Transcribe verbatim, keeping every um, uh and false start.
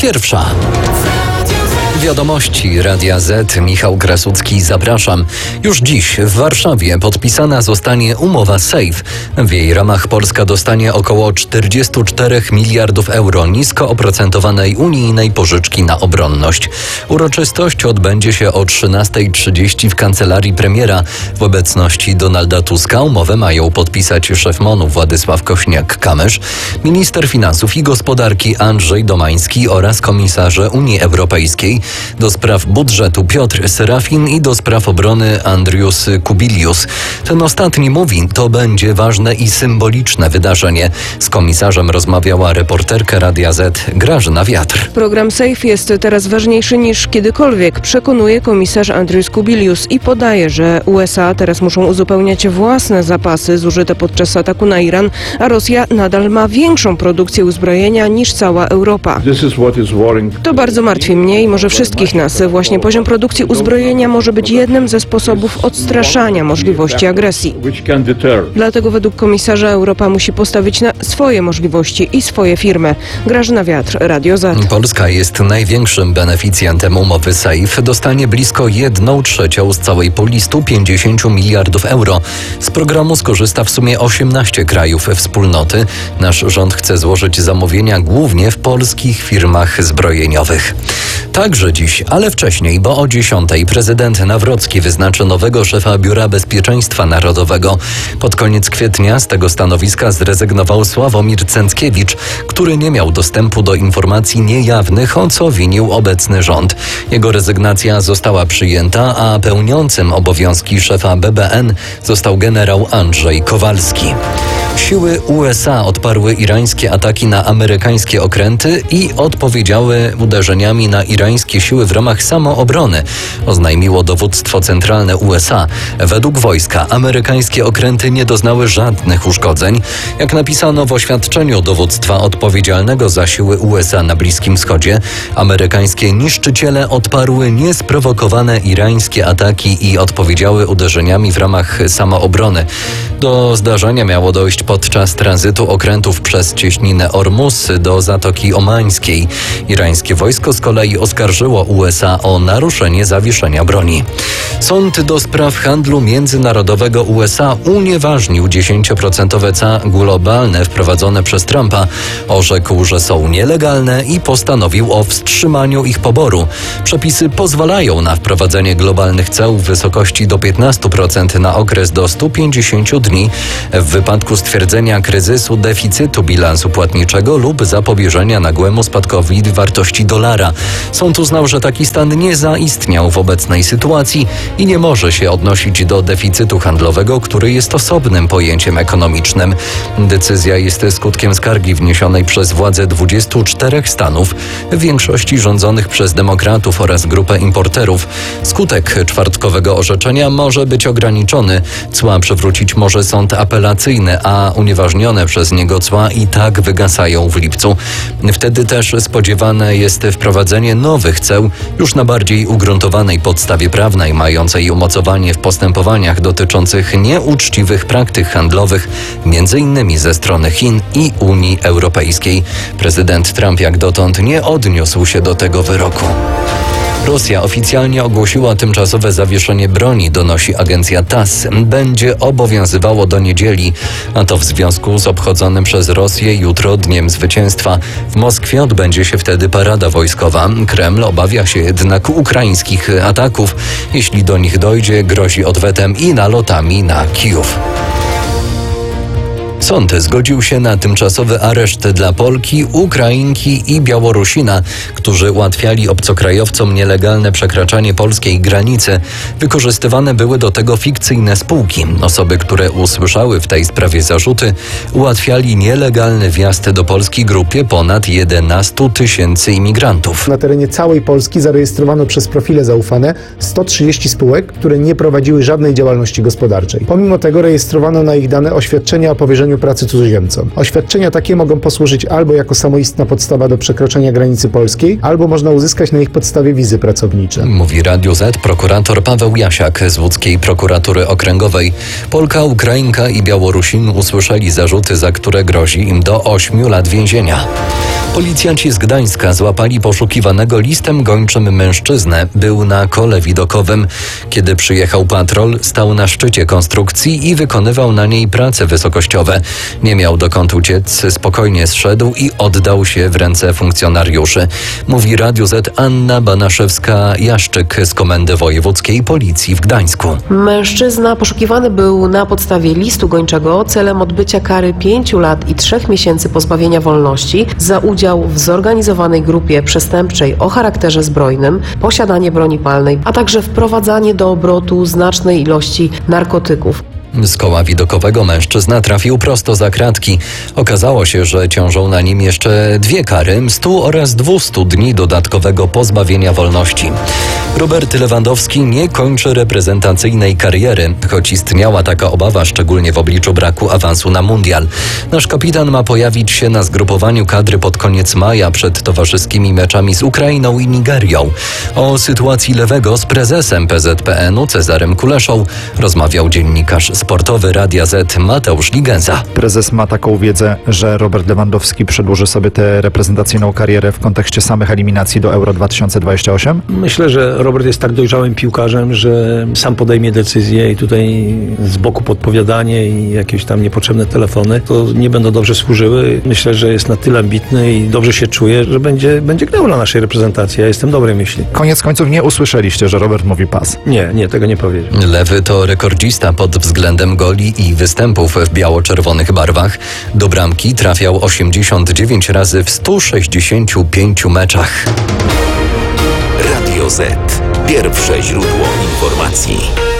pierwsza. Wiadomości Radia Z. Michał Krasucki, zapraszam. Już dziś w Warszawie podpisana zostanie umowa SAFE. W jej ramach Polska dostanie około czterdzieści cztery miliardów euro nisko oprocentowanej unijnej pożyczki na obronność. Uroczystość odbędzie się o trzynasta trzydzieści w kancelarii premiera. W obecności Donalda Tuska umowę mają podpisać szef MON-u Władysław Kośniak-Kamysz, minister finansów i gospodarki Andrzej Domański oraz komisarze Unii Europejskiej do spraw budżetu Piotr Serafin i do spraw obrony Andrius Kubilius. Ten ostatni mówi, to będzie ważne i symboliczne wydarzenie. Z komisarzem rozmawiała reporterka Radia Z Grażyna Wiatr. Program SAFE jest teraz ważniejszy niż kiedykolwiek, przekonuje komisarz Andrius Kubilius i podaje, że U S A teraz muszą uzupełniać własne zapasy zużyte podczas ataku na Iran, a Rosja nadal ma większą produkcję uzbrojenia niż cała Europa. To bardzo martwi mnie i może wszystkich nas. Właśnie poziom produkcji uzbrojenia może być jednym ze sposobów odstraszania możliwości agresji. Dlatego według komisarza Europa musi postawić na swoje możliwości i swoje firmy. Grażyna Wiatr, Radio Z. Polska jest największym beneficjentem umowy SAFE. Dostanie blisko jedną trzecią z całej puli stu pięćdziesięciu miliardów euro. Z programu skorzysta w sumie osiemnaście krajów wspólnoty. Nasz rząd chce złożyć zamówienia głównie w polskich firmach zbrojeniowych. Także dziś, ale wcześniej, bo o dziesiątej prezydent Nawrocki wyznaczy nowego szefa Biura Bezpieczeństwa Narodowego. Pod koniec kwietnia z tego stanowiska zrezygnował Sławomir Cęckiewicz, który nie miał dostępu do informacji niejawnych, o co winił obecny rząd. Jego rezygnacja została przyjęta, a pełniącym obowiązki szefa B B N został generał Andrzej Kowalski. Siły U S A odparły irańskie ataki na amerykańskie okręty i odpowiedziały uderzeniami na irańskie siły w ramach samoobrony, oznajmiło dowództwo centralne U S A. Według wojska amerykańskie okręty nie doznały żadnych uszkodzeń. Jak napisano w oświadczeniu dowództwa odpowiedzialnego za siły U S A na Bliskim Wschodzie, amerykańskie niszczyciele odparły niesprowokowane irańskie ataki i odpowiedziały uderzeniami w ramach samoobrony. Do zdarzenia miało dojść podczas tranzytu okrętów przez cieśninę Ormus do Zatoki Omańskiej. Irańskie wojsko z kolei oskarżyło U S A o naruszenie zawieszenia broni. Sąd do spraw handlu międzynarodowego U S A unieważnił dziesięcioprocentowe cła globalne wprowadzone przez Trumpa. Orzekł, że są nielegalne i postanowił o wstrzymaniu ich poboru. Przepisy pozwalają na wprowadzenie globalnych ceł w wysokości do piętnastu procent na okres do stu pięćdziesięciu dni w wypadku stwierdzenia kryzysu deficytu bilansu płatniczego lub zapobieżenia nagłemu spadkowi wartości dolara. Sąd uznał, że taki stan nie zaistniał w obecnej sytuacji i nie może się odnosić do deficytu handlowego, który jest osobnym pojęciem ekonomicznym. Decyzja jest skutkiem skargi wniesionej przez władze dwudziestu czterech stanów, w większości rządzonych przez demokratów oraz grupę importerów. Skutek czwartkowego orzeczenia może być ograniczony. Cła przywrócić może sąd apelacyjny, a unieważnione przez niego cła i tak wygasają w lipcu. Wtedy też spodziewane jest wprowadzenie nowych ceł już na bardziej ugruntowanej podstawie prawnej, mającej umocowanie w postępowaniach dotyczących nieuczciwych praktyk handlowych, między innymi ze strony Chin i Unii Europejskiej. Prezydent Trump jak dotąd nie odniósł się do tego wyroku. Rosja oficjalnie ogłosiła tymczasowe zawieszenie broni, donosi agencja TASS. Będzie obowiązywało do niedzieli, a to w związku z obchodzonym przez Rosję jutro Dniem Zwycięstwa. W Moskwie odbędzie się wtedy parada wojskowa. Kreml obawia się jednak ukraińskich ataków. Jeśli do nich dojdzie, grozi odwetem i nalotami na Kijów. Sąd zgodził się na tymczasowy areszt dla Polki, Ukrainki i Białorusina, którzy ułatwiali obcokrajowcom nielegalne przekraczanie polskiej granicy. Wykorzystywane były do tego fikcyjne spółki. Osoby, które usłyszały w tej sprawie zarzuty, ułatwiali nielegalny wjazd do Polski grupie ponad jedenastu tysięcy imigrantów. Na terenie całej Polski zarejestrowano przez profile zaufane sto trzydzieści spółek, które nie prowadziły żadnej działalności gospodarczej. Pomimo tego rejestrowano na ich dane oświadczenia o powierzeniu udzielaniu pracy cudzoziemcom. Oświadczenia takie mogą posłużyć albo jako samoistna podstawa do przekroczenia granicy polskiej, albo można uzyskać na ich podstawie wizy pracownicze. Mówi Radiu Z prokurator Paweł Jasiak z łódzkiej prokuratury okręgowej. Polka, Ukrainka i Białorusin usłyszeli zarzuty, za które grozi im do ośmiu lat więzienia. Policjanci z Gdańska złapali poszukiwanego listem gończym mężczyznę. Był na kole widokowym. Kiedy przyjechał patrol, stał na szczycie konstrukcji i wykonywał na niej prace wysokościowe. Nie miał dokąd uciec, spokojnie zszedł i oddał się w ręce funkcjonariuszy. Mówi Radiu Z Anna Banaszewska-Jaszczyk z Komendy Wojewódzkiej Policji w Gdańsku. Mężczyzna poszukiwany był na podstawie listu gończego celem odbycia kary pięciu lat i trzech miesięcy pozbawienia wolności za udział w zorganizowanej grupie przestępczej o charakterze zbrojnym, posiadanie broni palnej, a także wprowadzanie do obrotu znacznej ilości narkotyków. Z koła widokowego mężczyzna trafił prosto za kratki. Okazało się, że ciążą na nim jeszcze dwie kary, stu oraz dwustu dni dodatkowego pozbawienia wolności. Robert Lewandowski nie kończy reprezentacyjnej kariery, choć istniała taka obawa, szczególnie w obliczu braku awansu na mundial. Nasz kapitan ma pojawić się na zgrupowaniu kadry pod koniec maja przed towarzyskimi meczami z Ukrainą i Nigerią. O sytuacji Lewego z prezesem P Z P N u Cezarym Kuleszą rozmawiał dziennikarz sportowy Radia Z Mateusz Ligenza. Prezes ma taką wiedzę, że Robert Lewandowski przedłuży sobie tę reprezentacyjną karierę w kontekście samych eliminacji do Euro dwa tysiące dwudziestego ósmego? Myślę, że Robert jest tak dojrzałym piłkarzem, że sam podejmie decyzję i tutaj z boku podpowiadanie i jakieś tam niepotrzebne telefony to nie będą dobrze służyły. Myślę, że jest na tyle ambitny i dobrze się czuje, że będzie, będzie grał na naszej reprezentacji. Ja jestem dobrej myśli. Koniec końców nie usłyszeliście, że Robert mówi pas. Nie, nie, tego nie powiedział. Lewy to rekordzista pod względem goli i występów w biało-czerwonych barwach. Do bramki trafiał osiemdziesiąt dziewięć razy w stu sześćdziesięciu pięciu meczach. Radio Z. Pierwsze źródło informacji.